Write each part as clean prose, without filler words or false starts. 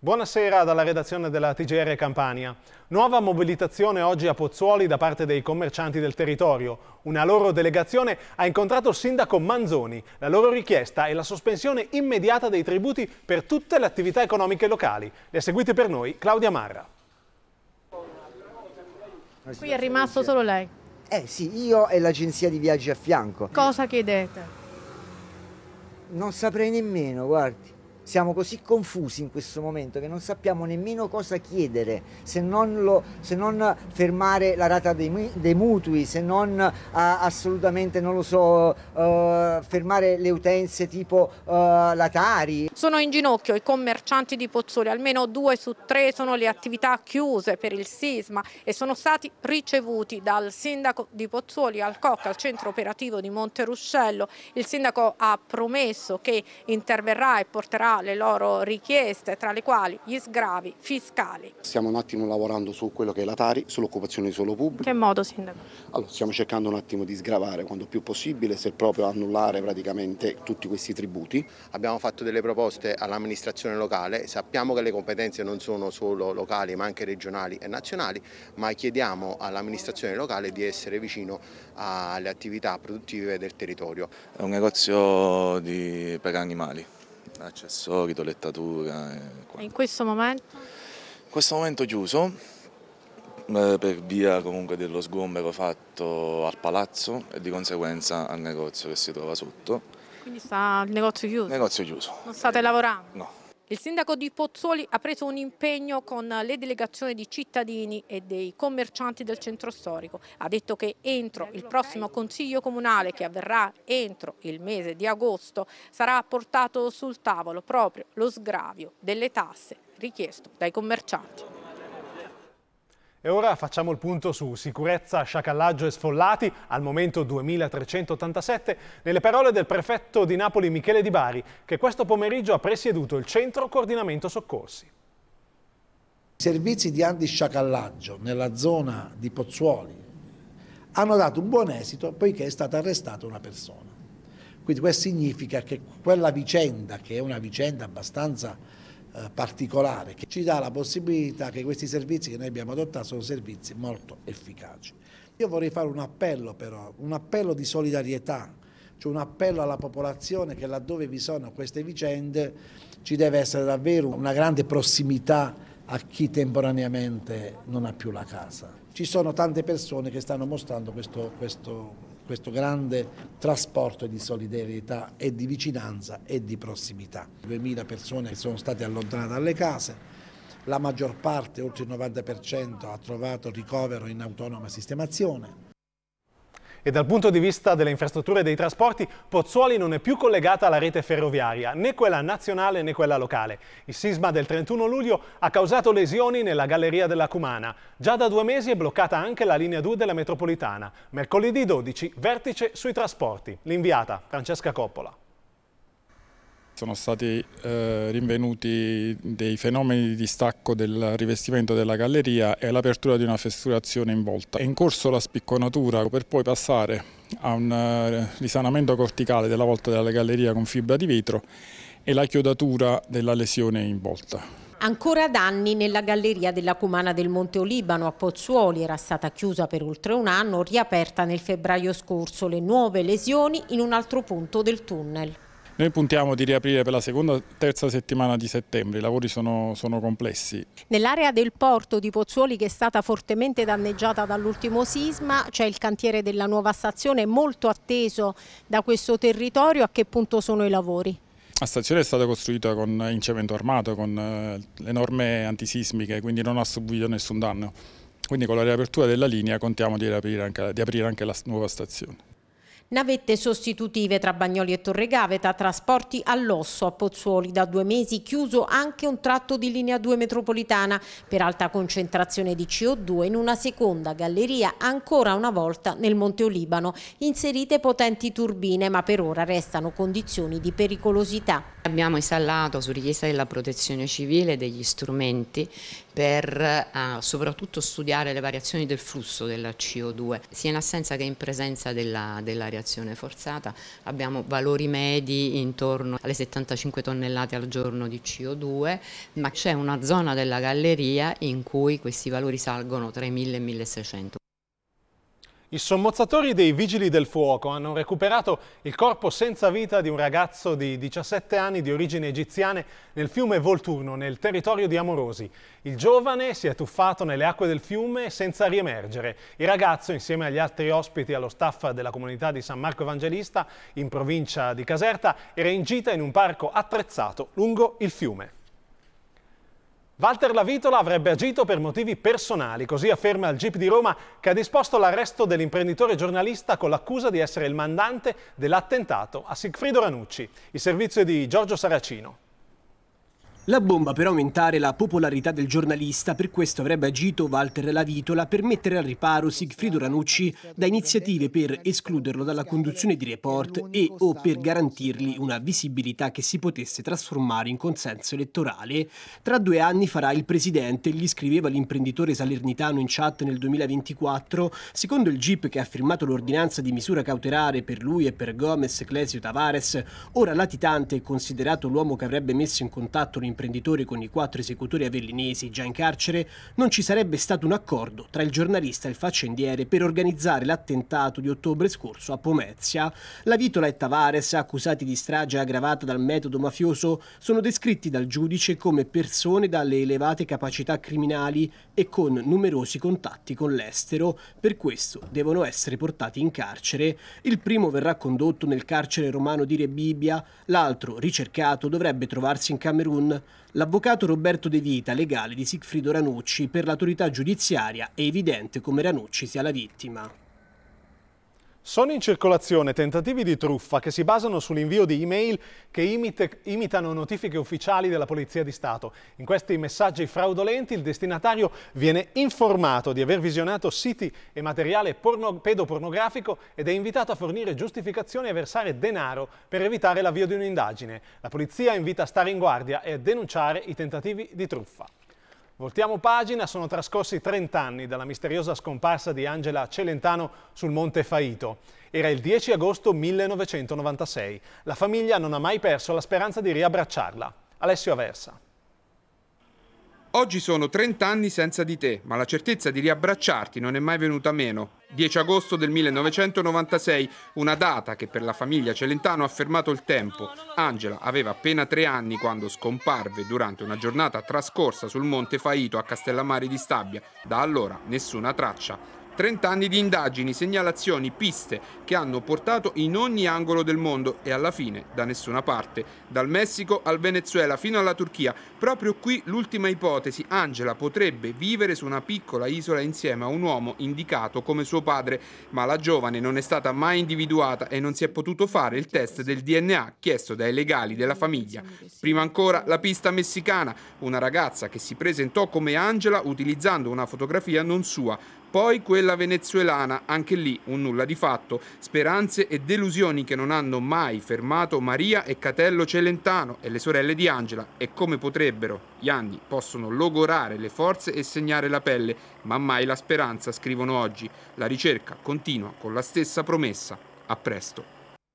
Buonasera dalla redazione della TGR Campania. Nuova mobilitazione oggi a Pozzuoli da parte dei commercianti del territorio. Una loro delegazione ha incontrato il sindaco Manzoni. La loro richiesta è la sospensione immediata dei tributi per tutte le attività economiche locali. Le ha seguite per noi Claudia Marra. Qui è rimasto solo lei? Sì, io e l'agenzia di viaggi a fianco. Cosa chiedete? Non saprei nemmeno, guardi. Siamo così confusi in questo momento che non sappiamo nemmeno cosa chiedere, se non fermare la rata dei mutui, se non assolutamente, non lo so, fermare le utenze tipo la Tari. Sono in ginocchio i commercianti di Pozzuoli, almeno 2 su 3 sono le attività chiuse per il sisma e sono stati ricevuti dal sindaco di Pozzuoli al COC, al centro operativo di Monteruscello. Il sindaco ha promesso che interverrà e porterà le loro richieste, tra le quali gli sgravi fiscali. Stiamo un attimo lavorando su quello che è la Tari, sull'occupazione di suolo pubblico. Che modo, sindaco? Allora, stiamo cercando un attimo di sgravare quanto più possibile, se proprio annullare praticamente tutti questi tributi. Abbiamo fatto delle proposte all'amministrazione locale, sappiamo che le competenze non sono solo locali ma anche regionali e nazionali, ma chiediamo all'amministrazione locale di essere vicino alle attività produttive del territorio. È un negozio per animali. Accessori, toilettatura. E in questo momento? In questo momento chiuso per via comunque dello sgombero fatto al palazzo e di conseguenza al negozio che si trova sotto. Quindi sta il negozio chiuso? Negozio chiuso. Non state lavorando? No. Il sindaco di Pozzuoli ha preso un impegno con le delegazioni di cittadini e dei commercianti del centro storico. Ha detto che entro il prossimo consiglio comunale, che avverrà entro il mese di agosto, sarà portato sul tavolo proprio lo sgravio delle tasse richiesto dai commercianti. E ora facciamo il punto su sicurezza, sciacallaggio e sfollati, al momento 2387, nelle parole del prefetto di Napoli Michele Di Bari, che questo pomeriggio ha presieduto il centro coordinamento soccorsi. I servizi di antisciacallaggio nella zona di Pozzuoli hanno dato un buon esito poiché è stata arrestata una persona. Quindi questo significa che quella vicenda, che è una vicenda abbastanza particolare, che ci dà la possibilità che questi servizi che noi abbiamo adottato sono servizi molto efficaci. Io vorrei fare un appello però, un appello di solidarietà, cioè un appello alla popolazione che laddove vi sono queste vicende ci deve essere davvero una grande prossimità a chi temporaneamente non ha più la casa. Ci sono tante persone che stanno mostrando questo grande trasporto di solidarietà e di vicinanza e di prossimità. 2000 persone che sono state allontanate dalle case, la maggior parte, oltre il 90%, ha trovato ricovero in autonoma sistemazione. E dal punto di vista delle infrastrutture e dei trasporti, Pozzuoli non è più collegata alla rete ferroviaria, né quella nazionale né quella locale. Il sisma del 31 luglio ha causato lesioni nella galleria della Cumana. Già da 2 mesi è bloccata anche la linea 2 della metropolitana. Mercoledì 12, vertice sui trasporti. L'inviata Francesca Coppola. Sono stati rinvenuti dei fenomeni di distacco del rivestimento della galleria e l'apertura di una fessurazione in volta. È in corso la spicconatura per poi passare a un risanamento corticale della volta della galleria con fibra di vetro e la chiodatura della lesione in volta. Ancora danni nella galleria della Cumana del Monte Olibano a Pozzuoli, era stata chiusa per oltre un anno, riaperta nel febbraio scorso, le nuove lesioni in un altro punto del tunnel. Noi puntiamo di riaprire per la seconda e terza settimana di settembre, i lavori sono complessi. Nell'area del porto di Pozzuoli, che è stata fortemente danneggiata dall'ultimo sisma, c'è il cantiere della nuova stazione molto atteso da questo territorio. A che punto sono i lavori? La stazione è stata costruita in cemento armato con le norme antisismiche, quindi non ha subito nessun danno. Quindi con la riapertura della linea contiamo di aprire anche la nuova stazione. Navette sostitutive tra Bagnoli e Torregaveta, trasporti all'osso a Pozzuoli, da 2 mesi chiuso anche un tratto di linea 2 metropolitana per alta concentrazione di CO2 in una seconda galleria ancora una volta nel Monte Olibano, inserite potenti turbine ma per ora restano condizioni di pericolosità. Abbiamo installato su richiesta della Protezione Civile degli strumenti per soprattutto studiare le variazioni del flusso della CO2, sia in assenza che in presenza della reazione forzata. Abbiamo valori medi intorno alle 75 tonnellate al giorno di CO2, ma c'è una zona della galleria in cui questi valori salgono tra i 1000 e 1600. I sommozzatori dei Vigili del Fuoco hanno recuperato il corpo senza vita di un ragazzo di 17 anni di origini egiziane nel fiume Volturno, nel territorio di Amorosi. Il giovane si è tuffato nelle acque del fiume senza riemergere. Il ragazzo, insieme agli altri ospiti e allo staff della comunità di San Marco Evangelista, in provincia di Caserta, era in gita in un parco attrezzato lungo il fiume. Walter Lavitola avrebbe agito per motivi personali, così afferma il GIP di Roma, che ha disposto l'arresto dell'imprenditore giornalista con l'accusa di essere il mandante dell'attentato a Sigfrido Ranucci. Il servizio di Giorgio Saracino. La bomba per aumentare la popolarità del giornalista, per questo avrebbe agito Walter Lavitola per mettere al riparo Sigfrido Ranucci da iniziative per escluderlo dalla conduzione di Report e o per garantirgli una visibilità che si potesse trasformare in consenso elettorale. Tra 2 anni farà il presidente, gli scriveva l'imprenditore salernitano in chat nel 2024. Secondo il GIP, che ha firmato l'ordinanza di misura cautelare per lui e per Gomez Clesio Tavares, ora latitante e considerato l'uomo che avrebbe messo in contatto l'imprenditore con i 4 esecutori avellinesi già in carcere, non ci sarebbe stato un accordo tra il giornalista e il faccendiere per organizzare l'attentato di ottobre scorso a Pomezia. Lavitola e Tavares, accusati di strage aggravata dal metodo mafioso, sono descritti dal giudice come persone dalle elevate capacità criminali e con numerosi contatti con l'estero. Per questo devono essere portati in carcere. Il primo verrà condotto nel carcere romano di Rebibbia, l'altro, ricercato, dovrebbe trovarsi in Camerun. L'avvocato Roberto De Vita, legale di Sigfrido Ranucci, per l'autorità giudiziaria è evidente come Ranucci sia la vittima. Sono in circolazione tentativi di truffa che si basano sull'invio di email che imitano notifiche ufficiali della Polizia di Stato. In questi messaggi fraudolenti il destinatario viene informato di aver visionato siti e materiale pedopornografico ed è invitato a fornire giustificazioni e a versare denaro per evitare l'avvio di un'indagine. La polizia invita a stare in guardia e a denunciare i tentativi di truffa. Voltiamo pagina, sono trascorsi 30 anni dalla misteriosa scomparsa di Angela Celentano sul Monte Faito. Era il 10 agosto 1996. La famiglia non ha mai perso la speranza di riabbracciarla. Alessio Aversa. Oggi sono 30 anni senza di te, ma la certezza di riabbracciarti non è mai venuta meno. 10 agosto del 1996, una data che per la famiglia Celentano ha fermato il tempo. Angela aveva appena 3 anni quando scomparve durante una giornata trascorsa sul Monte Faito a Castellammare di Stabia. Da allora nessuna traccia. 30 anni di indagini, segnalazioni, piste che hanno portato in ogni angolo del mondo e alla fine da nessuna parte. Dal Messico al Venezuela fino alla Turchia. Proprio qui l'ultima ipotesi: Angela potrebbe vivere su una piccola isola insieme a un uomo indicato come suo padre, ma la giovane non è stata mai individuata e non si è potuto fare il test del DNA chiesto dai legali della famiglia. Prima ancora la pista messicana, una ragazza che si presentò come Angela utilizzando una fotografia non sua. Poi quella venezuelana, anche lì un nulla di fatto, speranze e delusioni che non hanno mai fermato Maria e Catello Celentano e le sorelle di Angela. E come potrebbero? Gli anni possono logorare le forze e segnare la pelle, ma mai la speranza, scrivono oggi. La ricerca continua con la stessa promessa. A presto.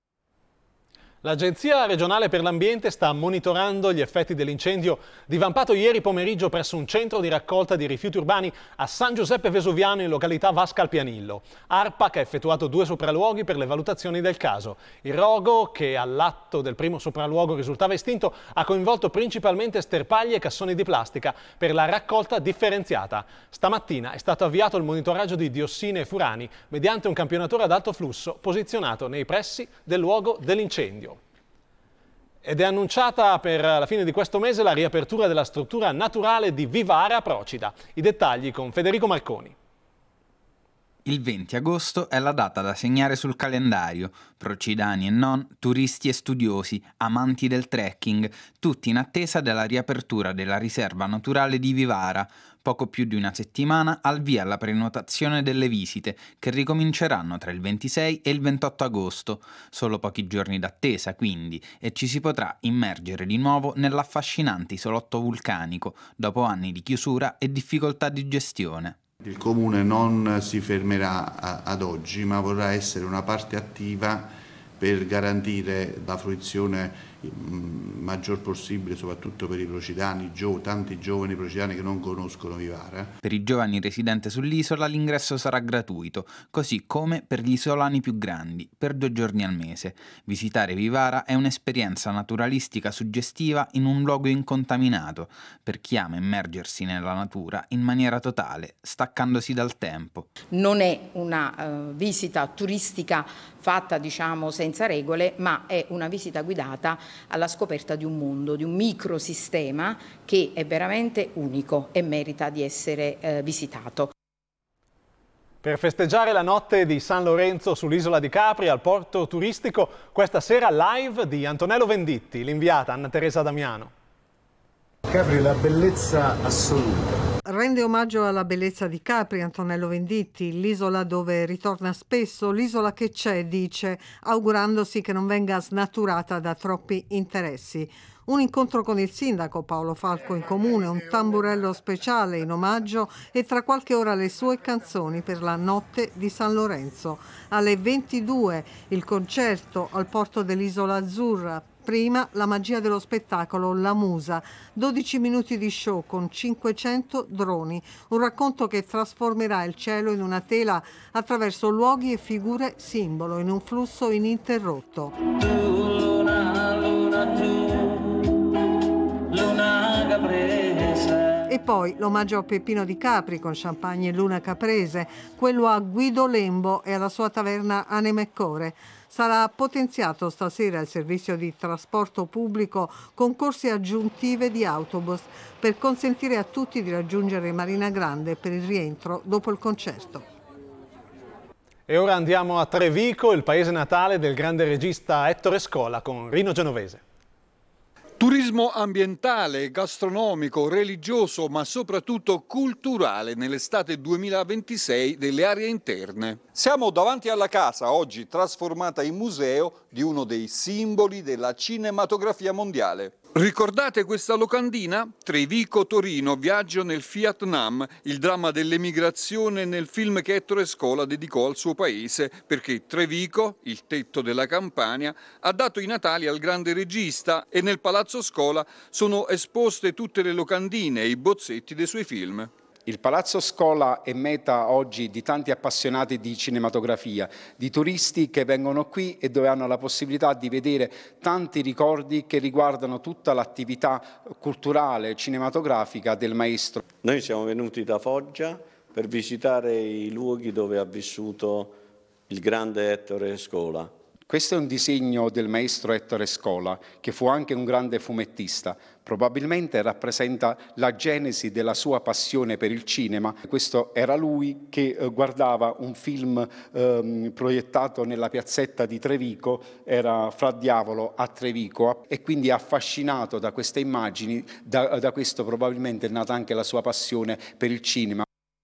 L'Agenzia regionale per l'ambiente sta monitorando gli effetti dell'incendio divampato ieri pomeriggio presso un centro di raccolta di rifiuti urbani a San Giuseppe Vesuviano in località Vasca al Pianillo. ARPAC ha effettuato 2 sopralluoghi per le valutazioni del caso. Il rogo, che all'atto del primo sopralluogo risultava estinto, ha coinvolto principalmente sterpaglie e cassoni di plastica per la raccolta differenziata. Stamattina è stato avviato il monitoraggio di diossine e furani mediante un campionatore ad alto flusso posizionato nei pressi del luogo dell'incendio. Ed è annunciata per la fine di questo mese la riapertura della struttura naturale di Vivara Procida. I dettagli con Federico Marconi. Il 20 agosto è la data da segnare sul calendario. Procidani e non, turisti e studiosi, amanti del trekking, tutti in attesa della riapertura della riserva naturale di Vivara. Poco più di una settimana al via la prenotazione delle visite, che ricominceranno tra il 26 e il 28 agosto. Solo pochi giorni d'attesa, quindi, e ci si potrà immergere di nuovo nell'affascinante isolotto vulcanico, dopo anni di chiusura e difficoltà di gestione. Il Comune non si fermerà ad oggi, ma vorrà essere una parte attiva per garantire la fruizione maggior possibile, soprattutto per i procidani, tanti giovani procidani che non conoscono Vivara. Per i giovani residenti sull'isola l'ingresso sarà gratuito, così come per gli isolani più grandi, per 2 giorni al mese. Visitare Vivara è un'esperienza naturalistica suggestiva in un luogo incontaminato, per chi ama immergersi nella natura in maniera totale, staccandosi dal tempo. Non è una visita turistica fatta, diciamo, senza regole, ma è una visita guidata alla scoperta di un mondo, di un microsistema che è veramente unico e merita di essere visitato. Per festeggiare la notte di San Lorenzo sull'isola di Capri al porto turistico, questa sera live di Antonello Venditti, l'inviata Anna Teresa Damiano. Capri è la bellezza assoluta. Rende omaggio alla bellezza di Capri Antonello Venditti, l'isola dove ritorna spesso, l'isola che c'è, dice, augurandosi che non venga snaturata da troppi interessi. Un incontro con il sindaco Paolo Falco in comune, un tamburello speciale in omaggio e tra qualche ora le sue canzoni per la notte di San Lorenzo. Alle 22 il concerto al porto dell'Isola Azzurra. Prima la magia dello spettacolo La Musa, 12 minuti di show con 500 droni, un racconto che trasformerà il cielo in una tela attraverso luoghi e figure simbolo in un flusso ininterrotto. E poi l'omaggio a Peppino di Capri con champagne e luna caprese, quello a Guido Lembo e alla sua taverna Anemecore. Sarà potenziato stasera il servizio di trasporto pubblico con corse aggiuntive di autobus per consentire a tutti di raggiungere Marina Grande per il rientro dopo il concerto. E ora andiamo a Trevico, il paese natale del grande regista Ettore Scola, con Rino Genovese. Turismo ambientale, gastronomico, religioso, ma soprattutto culturale nell'estate 2026 delle aree interne. Siamo davanti alla casa, oggi trasformata in museo, di uno dei simboli della cinematografia mondiale. Ricordate questa locandina? Trevico-Torino, viaggio nel Fiat Nam, il dramma dell'emigrazione nel film che Ettore Scola dedicò al suo paese, perché Trevico, il tetto della Campania, ha dato i natali al grande regista e nel Palazzo Scola sono esposte tutte le locandine e i bozzetti dei suoi film. Il Palazzo Scola è meta oggi di tanti appassionati di cinematografia, di turisti che vengono qui e dove hanno la possibilità di vedere tanti ricordi che riguardano tutta l'attività culturale, cinematografica del maestro. Noi siamo venuti da Foggia per visitare i luoghi dove ha vissuto il grande Ettore Scola. Questo è un disegno del maestro Ettore Scola, che fu anche un grande fumettista. Probabilmente rappresenta la genesi della sua passione per il cinema. Questo era lui che guardava un film proiettato nella piazzetta di Trevico, era Fra Diavolo a Trevico, e quindi affascinato da queste immagini, da questo probabilmente è nata anche la sua passione per il cinema.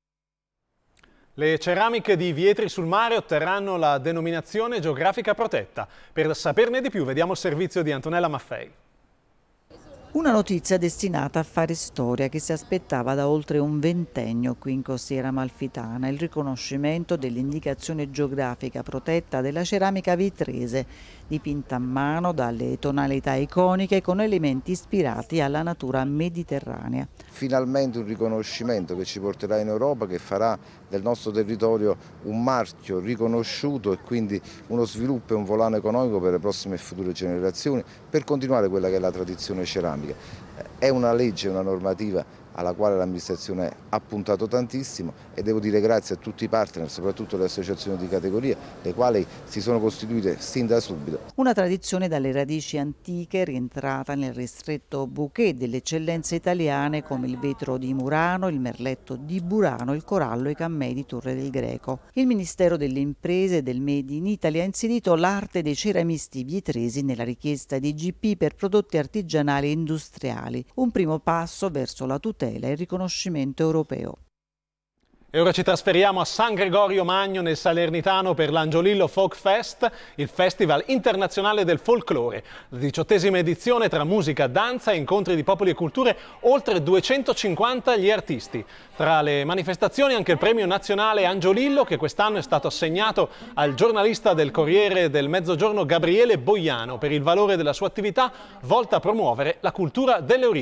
Le ceramiche di Vietri sul Mare otterranno la denominazione geografica protetta. Per saperne di più vediamo il servizio di Antonella Maffei. Una notizia destinata a fare storia che si aspettava da oltre un ventennio qui in Costiera Amalfitana, il riconoscimento dell'indicazione geografica protetta della ceramica vitrese, dipinta a mano dalle tonalità iconiche con elementi ispirati alla natura mediterranea. Finalmente un riconoscimento che ci porterà in Europa, che farà del nostro territorio un marchio riconosciuto e quindi uno sviluppo e un volano economico per le prossime e future generazioni, per continuare quella che è la tradizione ceramica. È una legge, una normativa alla quale l'amministrazione ha puntato tantissimo, e devo dire grazie a tutti i partner, soprattutto le associazioni di categoria, le quali si sono costituite sin da subito. Una tradizione dalle radici antiche rientrata nel ristretto bouquet delle eccellenze italiane come il vetro di Murano, il merletto di Burano, il corallo e i cammei di Torre del Greco. Il Ministero delle Imprese e del Made in Italy ha inserito l'arte dei ceramisti vietresi nella richiesta di IGP per prodotti artigianali e industriali, un primo passo verso la tutela e il riconoscimento europeo. E ora ci trasferiamo a San Gregorio Magno nel Salernitano per l'Angiolillo Folk Fest, il festival internazionale del folklore. La 18ª edizione tra musica, danza e incontri di popoli e culture, oltre 250 gli artisti. Tra le manifestazioni anche il premio nazionale Angiolillo, che quest'anno è stato assegnato al giornalista del Corriere del Mezzogiorno Gabriele Boiano per il valore della sua attività volta a promuovere la cultura delle origini.